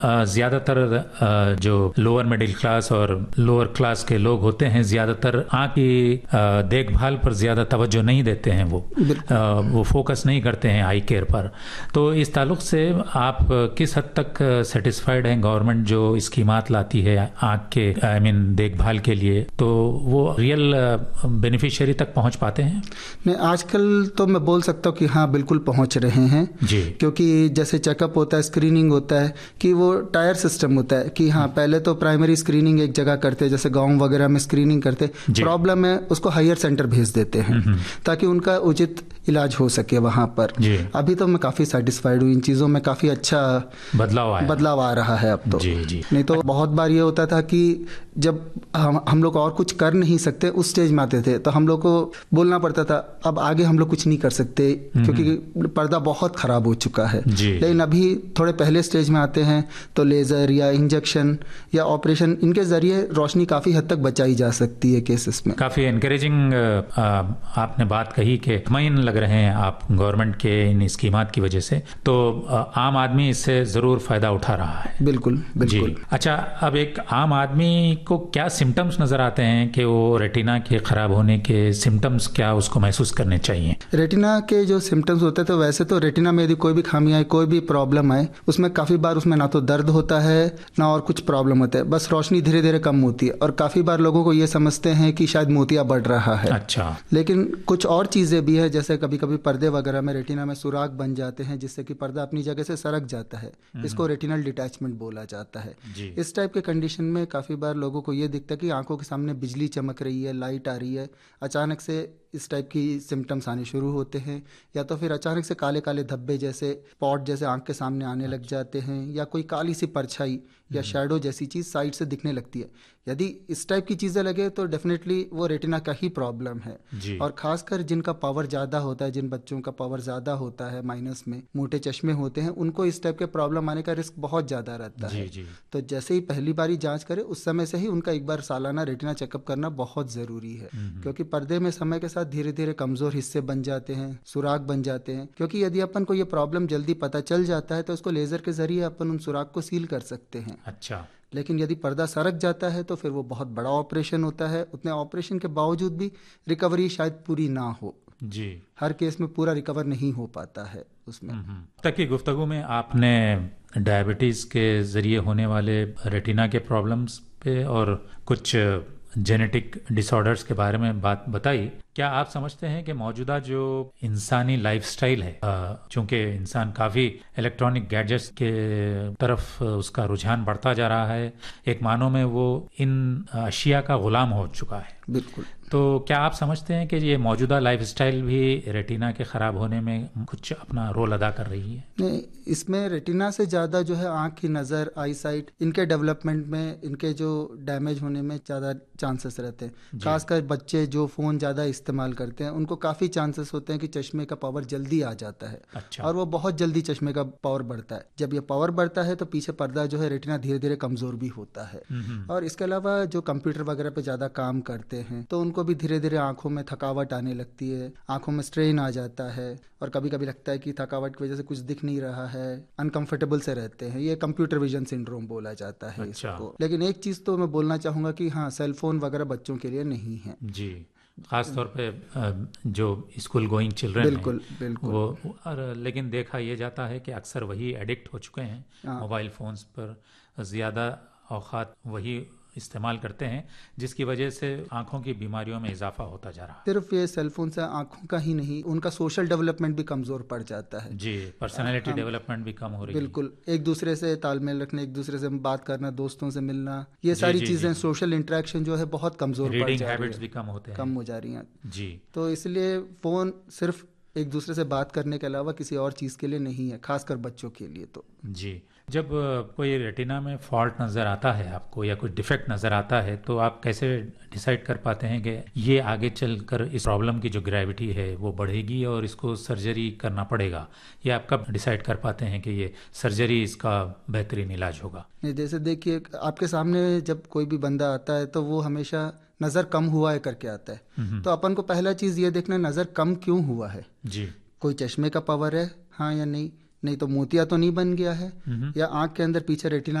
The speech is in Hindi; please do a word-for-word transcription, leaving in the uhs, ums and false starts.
ज़्यादातर जो लोअर मिडिल क्लास और लोअर क्लास के लोग होते हैं ज़्यादातर आँख की देखभाल पर ज़्यादा तवज्जो नहीं देते हैं, वो वो फोकस नहीं करते हैं आई केयर पर। तो इस ताल्लुक से आप किस हद तक सेटिस्फाइड हैं गवर्नमेंट जो स्कीमात लाती है आँख के आई मीन देखभाल के लिए, तो वो रियल बेनिफिशियरी तक पहुँच पाते हैं? नहीं, आजकल तो मैं बोल सकता हूँ कि हाँ बिल्कुल पहुँच रहे हैं जी, क्योंकि जैसे चेकअप होता है, स्क्रीनिंग होता है कि वो टायर सिस्टम होता है कि हाँ पहले तो प्राइमरी स्क्रीनिंग एक जगह करते हैं, जैसे गांव वगैरह में स्क्रीनिंग करते, प्रॉब्लम है उसको हायर सेंटर भेज देते हैं ताकि उनका उचित इलाज हो सके वहां पर। अभी तो मैं काफी सेटिस्फाइड हूँ इन चीजों में, काफी अच्छा बदलाव आया बदलाव आ रहा है अब तो। जी, जी। नहीं तो बहुत बार ये होता था कि जब हम हम लोग और कुछ कर नहीं सकते उस स्टेज में आते थे तो हम लोग को बोलना पड़ता था अब आगे हम लोग कुछ नहीं कर सकते क्योंकि पर्दा बहुत खराब हो चुका है। लेकिन अभी थोड़े पहले स्टेज में आते हैं तो लेजर या इंजेक्शन या ऑपरेशन, इनके जरिए रोशनी काफी हद तक बचाई जा सकती है केसेस में। काफी एनकरेजिंग आपने बात कही कि मुतमईन लग रहे हैं आप गवर्नमेंट के इन स्कीमात की वजह से, तो आम आदमी इससे जरूर फायदा उठा रहा है। बिल्कुल बिल्कुल जी। अच्छा, अब एक आम आदमी को क्या सिम्टम्स नजर आते हैं कि वो रेटिना के खराब होने के सिम्टम्स क्या उसको महसूस करने चाहिए? रेटिना के जो सिम्टम्स होते हैं तो वैसे तो रेटिना में यदि कोई भी खामी आए, कोई भी प्रॉब्लम आए, उसमें काफी बार उसमें ना तो दर्द होता है ना और कुछ प्रॉब्लम होता है, बस रोशनी धीरे धीरे कम होती है और काफी बार लोगों को ये समझते हैं कि शायद मोतिया बढ़ रहा है। अच्छा। लेकिन कुछ और चीजें भी है, जैसे कभी कभी पर्दे वगैरह में रेटिना में सुराख बन जाते हैं जिससे कि पर्दा अपनी जगह से सरक जाता है, इसको रेटिनल डिटैचमेंट बोला जाता है। इस टाइप के कंडीशन में काफी बार लोगों को ये दिखता है कि आंखों के सामने बिजली चमक रही है, लाइट आ रही है, अचानक से इस टाइप की सिम्टम्स आने शुरू होते हैं, या तो फिर अचानक से काले काले धब्बे जैसे स्पॉट जैसे आंख के सामने आने लग जाते हैं, या कोई काली सी परछाई या शैडो जैसी चीज साइड से दिखने लगती है। यदि इस टाइप की चीजें लगे तो डेफिनेटली वो रेटिना का ही प्रॉब्लम है। और खासकर जिनका पावर ज्यादा होता है, जिन बच्चों का पावर ज्यादा होता है, माइनस में मोटे चश्मे होते हैं, उनको इस टाइप के प्रॉब्लम आने का रिस्क बहुत ज्यादा रहता जी, है। जी। तो जैसे ही पहली बारी जांच करे उस समय से ही उनका एक बार सालाना रेटिना चेकअप करना बहुत जरूरी है, क्योंकि पर्दे में समय के साथ धीरे धीरे कमजोर हिस्से बन जाते हैं, सुराख बन जाते हैं। क्योंकि यदि अपन को ये प्रॉब्लम जल्दी पता चल जाता है तो उसको लेजर के जरिए अपन उन सुराख को सील कर सकते हैं। अच्छा। लेकिन यदि पर्दा सरक जाता है तो फिर वो बहुत बड़ा ऑपरेशन होता है, उतने ऑपरेशन के बावजूद भी रिकवरी शायद पूरी ना हो। जी। हर केस में पूरा रिकवर नहीं हो पाता है उसमें। तक की गुफ्तगू में आपने डायबिटीज के जरिए होने वाले रेटिना के प्रॉब्लम्स पे और कुछ जेनेटिक डिसऑर्डर्स के बारे में बात बताई। क्या आप समझते हैं कि मौजूदा जो इंसानी लाइफस्टाइल है, चूंकि इंसान काफ़ी इलेक्ट्रॉनिक गैजेट्स के तरफ उसका रुझान बढ़ता जा रहा है, एक मानो में वो इन अशिया का गुलाम हो चुका है। बिल्कुल। तो क्या आप समझते हैं कि ये मौजूदा लाइफस्टाइल भी रेटिना के ख़राब होने में कुछ अपना रोल अदा कर रही है? नहीं, इसमें रेटिना से ज़्यादा जो है आँख की नज़र, आई साइट, इनके डेवलपमेंट में, इनके जो डैमेज होने में ज़्यादा चांसेस रहते हैं। खासकर बच्चे जो फ़ोन ज़्यादा इस्तेमाल करते हैं उनको काफ़ी चांसेस होते हैं कि चश्मे का पावर जल्दी आ जाता है। अच्छा। और वो बहुत जल्दी चश्मे का पावर बढ़ता है। जब ये पावर बढ़ता है तो पीछे पर्दा जो है रेटिना धीरे धीरे कमज़ोर भी होता है। और इसके अलावा जो कंप्यूटर वगैरह पे ज़्यादा काम करते हैं तो उनको भी धीरे धीरे आंखों में थकावट आने लगती है, आंखों में स्ट्रेन आ जाता है और कभी कभी लगता है कि थकावट की वजह से कुछ दिख नहीं रहा है, अनकंफर्टेबल से रहते हैं। ये कंप्यूटर विजन सिंड्रोम बोला जाता है। अच्छा। इसको। लेकिन एक चीज तो मैं बोलना चाहूंगा कि हाँ, सेल फोन वगैरह बच्चों के लिए नहीं है। जी, खास तौर पे जो स्कूल गोइंग चिल्ड्रन बिल्कुल बिल्कुल वो और, लेकिन देखा यह जाता है कि अक्सर वही एडिक्ट हो चुके हैं मोबाइल फोन्स पर, ज़्यादा औकात वही इस्तेमाल करते हैं, जिसकी वजह से आंखों की बीमारियों में इजाफा होता जा रहा है। सिर्फ ये सेलफोन से आंखों का ही नहीं, उनका सोशल डेवलपमेंट भी कमजोर पड़ जाता है। जी, पर्सनालिटी डेवलपमेंट भी कम हो रही है। बिल्कुल, एक दूसरे से तालमेल रखना, एक दूसरे से बात करना, दोस्तों से मिलना, ये सारी चीजें, सोशल इंटरेक्शन जो है बहुत कमजोर पड़ जा रही है। रीडिंग हैबिट्स भी कम होते हैं, कम हो जा रही हैं। जी। तो इसलिए फोन सिर्फ एक दूसरे से बात करने के अलावा किसी और चीज के लिए नहीं है, खासकर बच्चों के लिए। तो जी, जब कोई रेटिना में फॉल्ट नज़र आता है आपको या कोई डिफेक्ट नज़र आता है तो आप कैसे डिसाइड कर पाते हैं कि ये आगे चलकर इस प्रॉब्लम की जो ग्रेविटी है वो बढ़ेगी और इसको सर्जरी करना पड़ेगा? ये आप कब डिसाइड कर पाते हैं कि ये सर्जरी इसका बेहतरीन इलाज होगा? जैसे देखिए, आपके सामने जब कोई भी बंदा आता है तो वो हमेशा नज़र कम हुआ है करके आता है, तो अपन को पहला चीज़ ये देखना नज़र कम क्यों हुआ है। जी। कोई चश्मे का पावर है हाँ या नहीं, नहीं तो मोतिया तो नहीं बन गया है, या आंख के अंदर पीछे रेटिना